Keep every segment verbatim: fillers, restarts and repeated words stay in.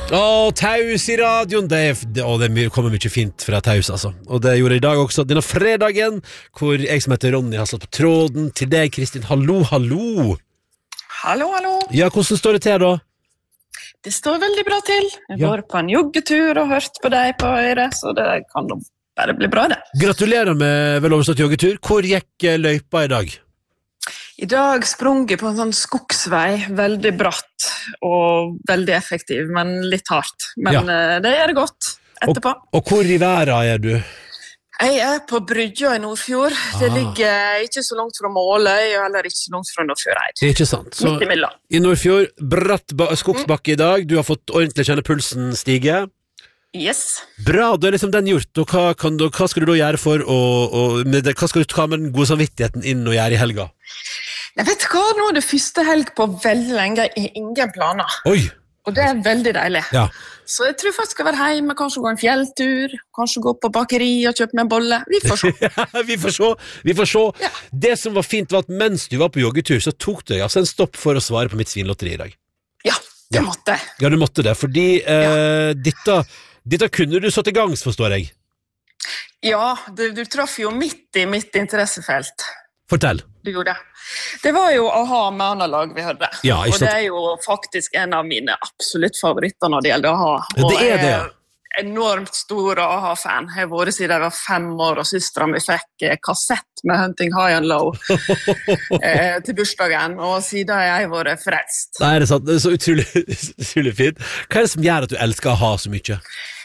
Åh, taus i radioen. Det, er, det, å, det kommer mye fint fra taus, altså. Og det gjorde jeg i dag også, denne fredagen, hvor jeg som heter Ronny har slått på tråden til deg, Kristin. Hallo, hallo. Hallo, hallo. Ja, hvordan står det til da? Det står veldig bra til. Jeg Ja. var på en joggetur og hørt på deg på øret, så det kan jo bare bli bra, det. Gratulerer med vel overstått joggetur. Hvor gikk eh, løypa i dag? I dag sprang jeg på en sånn skogsvei, veldig bratt og veldig effektiv, men litt hardt. Men Ja. eh, det gjør det godt etterpå. Og hvor i verden er du? Jeg er på Brygja i Nordfjord. Det Ah. ligger ikke så langt fra Måløy, og heller ikke så langt fra Nordfjordeid. Ikke sant? Så Midt imellom. i Nordfjord, bratt ba- skogsbakke i dag. Du har fått ordentlig kjenne pulsen stige. Yes. Bra, da er liksom den gjort. Og hva, kan du, hva skal du da gjøre for å, å med det, hva skal du ta med den gode samvittigheten inn og gjøre i helga? Jeg vet hva, nå er det første helg på veldig lenge. Jeg har ingen planer. Oi! Og det er veldig deilig. Ja. Så jeg tror faktisk jeg skal være hjemme, kanskje gå en fjelltur, kanskje gå på bakeri og kjøpe meg en bolle. Vi får se. vi får se, vi får se. Ja. Det som var fint var at mens du var på joggetur, så tok du altså en stopp for å svare på mitt svinlotteri i dag. Ja, det Ja. måtte jeg. Ja, du måtte det, fordi eh, dette, dette kunne du satt i gangs, forstår jeg. Ja, du, du traff jo midt i mitt interessefelt. Fortell. Du gjorde det. Det var jo A-ha med analog vi hørte. Ja, ikke og det sant? er jo faktisk en av mine absolutt favoritter når det gjelder A-ha. Ja, Og det er jeg det, ja. enormt stor A-ha-fan. Jeg har vært siden jeg var fem år, og søstera mi fikk eh, kassett med Hunting High and Low eh, til bursdagen, og siden har jeg vært frelst. Nei, er det sant? Det er så utrolig, utrolig fint. Hva er det som gjør at du elsker A-ha så mye?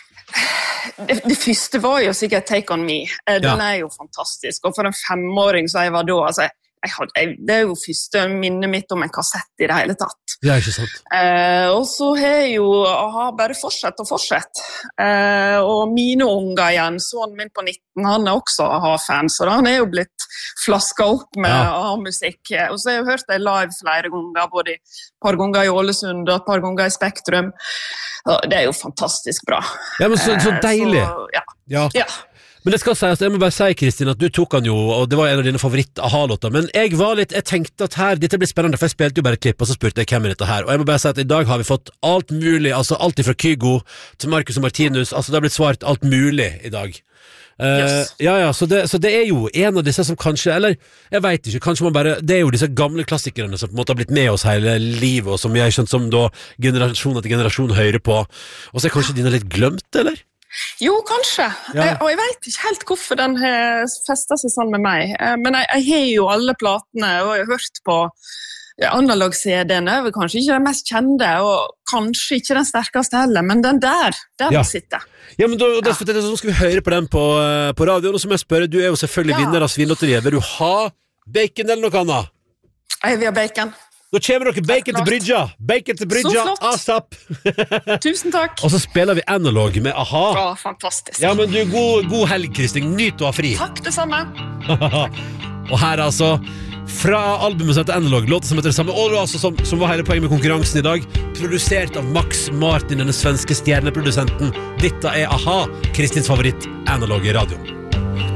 Det, det første var jo sikkert Take On Me. Eh, Den Ja. er jo fantastisk. Og for en femåring som jeg var da, altså, jeg hadde, jeg, det er jo første minnet mitt om en kassett i det hele tatt. Ja, ikke sant? Eh, og så har jeg jo aha, bare fortsett og fortsett. Eh, og mine unger igjen, sønnen min på nitten, han er også aha-fan, så han er jo blitt flaska opp med Ja. aha-musikk. Og så har jeg hørt det live flere ganger, både et par ganger i Ålesund og et par ganger i Spektrum. Og det er jo fantastisk bra. Ja, men så, så Eh, deilig. Så, ja. Ja. ja. Men det skal sies, jeg må bare si, Kristin, at du tok han jo, og det var en av dine favoritt-aha-låter, men jeg var litt, jeg tenkte at her, dette blir spennende, for jeg spilte jo bare et klipp, og så spurte jeg hvem er dette her, og jeg må bare si at i dag har vi fått alt mulig, altså alt ifra Kygo til Marcus og Martinus, altså det har blitt svart alt mulig i dag. Eh, Yes. ja, ja, så det, så det er jo en av disse som kanskje, eller jeg vet ikke, kanskje man bare, det er jo disse gamle klassikerne som på en måte har blitt med oss hele livet, og som jeg har skjønt som da generasjon etter generasjon hører på, og så er kanskje dine litt glemt, eller? Jo, kanskje. Ja. Eh, og jeg vet ikke helt hvorfor den har festet seg sånn med meg. Eh, men jeg, jeg har jo alle platene, og jeg har hørt på ja, analog-C D-ene. Er vel kanskje ikke den mest kjente, og kanskje ikke den sterkeste heller, men den der, der Ja. må sitte. Ja, men da, da, så skal vi høre på den på, eh, på radioen, og så må jeg spørre, du er jo selvfølgelig Ja. vinner av Svinlotteriet. Vil du ha bacon eller noe annet? Jeg vil ha bacon. Da kommer dere bacon til klart. Brydja. Bacon til Brydja, Så flott. asap. Tusen takk. Og så spiller vi analog med A-ha. Å, fantastisk. Ja, men du, god, god helg, Kristin. Nyt å ha fri. Takk, det samme. Og her altså, fra albumet som heter Analog, låter som heter det samme, og altså, som, som var hele poenget med konkurransen i dag, produsert av Max Martin, denne svenske stjerneprodusenten. Dette er A-ha, Kristins favoritt, Analog i radioen.